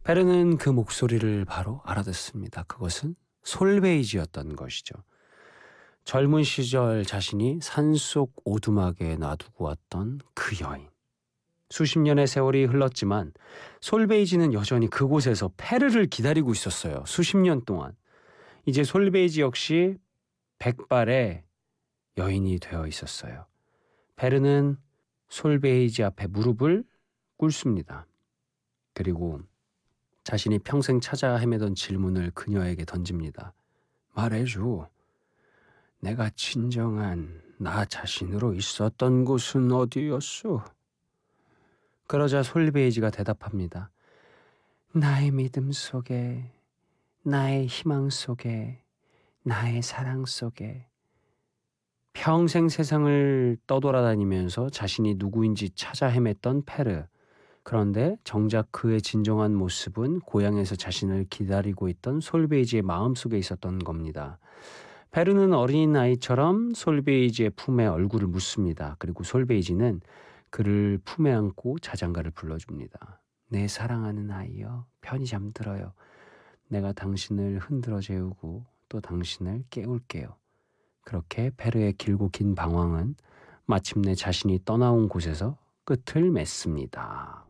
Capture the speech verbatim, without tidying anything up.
페르는 그 목소리를 바로 알아듣습니다. 그것은 솔베이지였던 것이죠. 젊은 시절 자신이 산속 오두막에 놔두고 왔던 그 여인. 수십 년의 세월이 흘렀지만 솔베이지는 여전히 그곳에서 페르를 기다리고 있었어요. 수십 년 동안. 이제 솔베이지 역시 백발의 여인이 되어 있었어요. 페르는 솔베이지 앞에 무릎을 꿇습니다. 그리고 자신이 평생 찾아 헤매던 질문을 그녀에게 던집니다. 말해줘. 내가 진정한 나 자신으로 있었던 곳은 어디였소? 그러자 솔베이지가 대답합니다. 나의 믿음 속에, 나의 희망 속에, 나의 사랑 속에. 평생 세상을 떠돌아다니면서 자신이 누구인지 찾아 헤맸던 페르. 그런데 정작 그의 진정한 모습은 고향에서 자신을 기다리고 있던 솔베이지의 마음속에 있었던 겁니다. 페르는 어린아이처럼 솔베이지의 품에 얼굴을 묻습니다. 그리고 솔베이지는 그를 품에 안고 자장가를 불러줍니다. 내 사랑하는 아이여, 편히 잠들어요. 내가 당신을 흔들어 재우고 또 당신을 깨울게요. 그렇게 페르의 길고 긴 방황은 마침내 자신이 떠나온 곳에서 끝을 맺습니다.